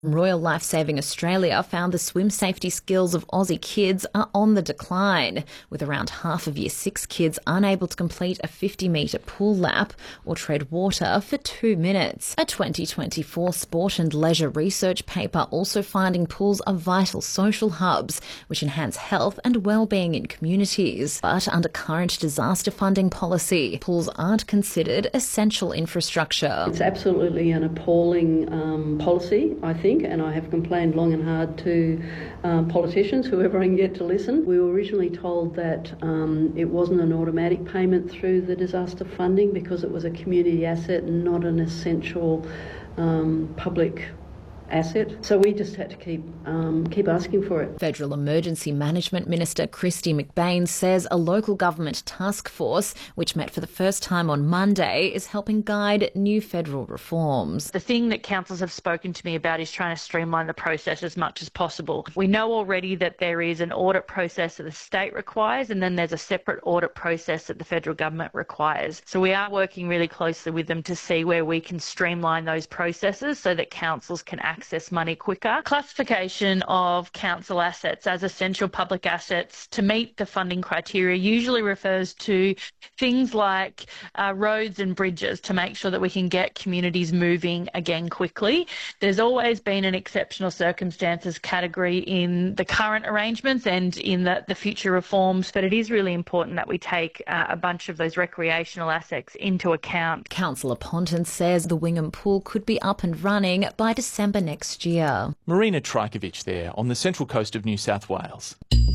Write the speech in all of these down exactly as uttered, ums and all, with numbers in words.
Royal Lifesaving Australia found the swim safety skills of Aussie kids are on the decline, with around half of Year six kids unable to complete a fifty metre pool lap or tread water for two minutes. A twenty twenty-four Sport and Leisure research paper also finding pools are vital social hubs, which enhance health and well-being in communities. But under current disaster funding policy, pools aren't considered essential infrastructure. It's absolutely an appalling um, policy, I think. And I have complained long and hard to um, politicians, whoever I can get to listen. We were originally told that um, it wasn't an automatic payment through the disaster funding because it was a community asset and not an essential um, public asset. So we just had to keep um, keep asking for it. Federal Emergency Management Minister Kristy McBain says a local government task force, which met for the first time on Monday, is helping guide new federal reforms. The thing that councils have spoken to me about is trying to streamline the process as much as possible. We know already that there is an audit process that the state requires, and then there's a separate audit process that the federal government requires. So we are working really closely with them to see where we can streamline those processes so that councils can act access money quicker. Classification of council assets as essential public assets to meet the funding criteria usually refers to things like uh, roads and bridges to make sure that we can get communities moving again quickly. There's always been an exceptional circumstances category in the current arrangements and in the, the future reforms, but it is really important that we take uh, a bunch of those recreational assets into account. Councillor Ponton says the Wingham Pool could be up and running by December next next year. Marina Trajkovic there on the central coast of New South Wales.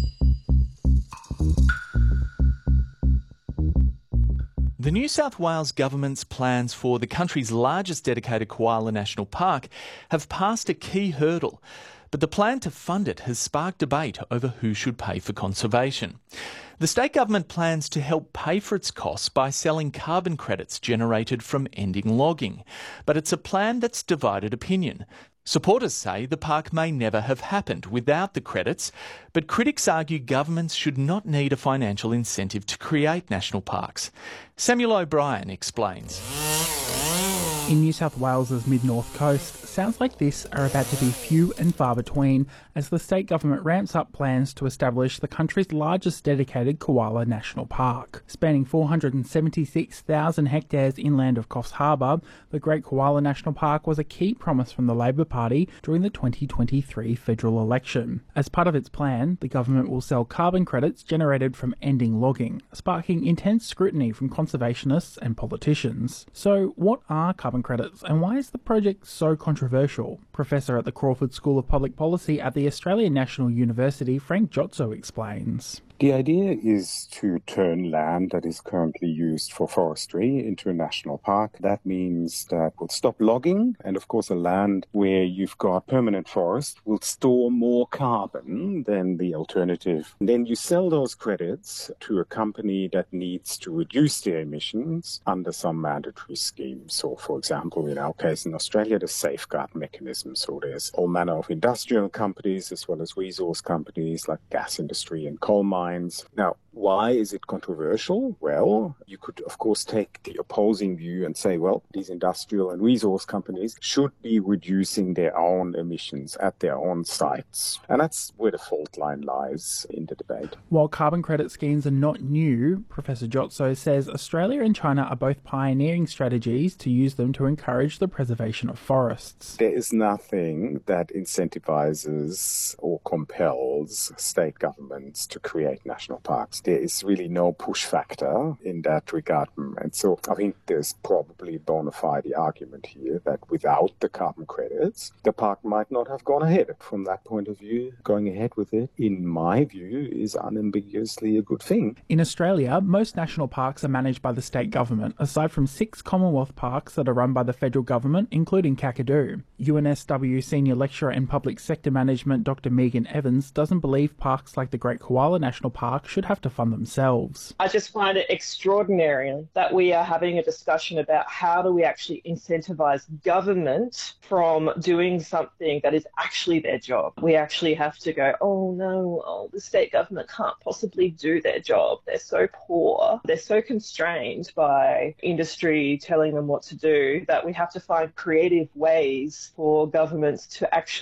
The New South Wales government's plans for the country's largest dedicated koala national park have passed a key hurdle, but the plan to fund it has sparked debate over who should pay for conservation. The state government plans to help pay for its costs by selling carbon credits generated from ending logging, but it's a plan that's divided opinion. Supporters say the park may never have happened without the credits, but critics argue governments should not need a financial incentive to create national parks. Samuel O'Brien explains. In New South Wales's mid-north coast, sounds like this are about to be few and far between as the state government ramps up plans to establish the country's largest dedicated koala national park. Spanning four hundred seventy-six thousand hectares inland of Coffs Harbour, the Great Koala National Park was a key promise from the Labor Party during the twenty twenty-three federal election. As part of its plan, the government will sell carbon credits generated from ending logging, sparking intense scrutiny from conservationists and politicians. So what are carbon credits and why is the project so controversial? Professor at the Crawford School of Public Policy at the Australian National University, Frank Giotso explains. The idea is to turn land that is currently used for forestry into a national park. That means that we'll stop logging, and of course a land where you've got permanent forest will store more carbon than the alternative. And then you sell those credits to a company that needs to reduce their emissions under some mandatory scheme. So for example, in our case in Australia, the safeguard mechanism. So there's all manner of industrial companies as well as resource companies like gas industry and coal mines. Now, why is it controversial? Well, you could, of course, take the opposing view and say, well, these industrial and resource companies should be reducing their own emissions at their own sites. And that's where the fault line lies in the debate. While carbon credit schemes are not new, Professor Giotso says Australia and China are both pioneering strategies to use them to encourage the preservation of forests. There is nothing that incentivizes or compels state governments to create national parks. There is really no push factor in that regard. And so I think there's probably a bona fide argument here that without the carbon credits, the park might not have gone ahead. From that point of view, going ahead with it, in my view, is unambiguously a good thing. In Australia, most national parks are managed by the state government, aside from six Commonwealth parks that are run by the federal government, including Kakadu. U N S W Senior Lecturer in Public Sector Management Doctor Megan Evans doesn't believe parks like the Great Koala National Park should have to fund themselves. I just find it extraordinary that we are having a discussion about how do we actually incentivise government from doing something that is actually their job. We actually have to go, oh no, oh, the state government can't possibly do their job. They're so poor. They're so constrained by industry telling them what to do that we have to find creative ways for governments to actually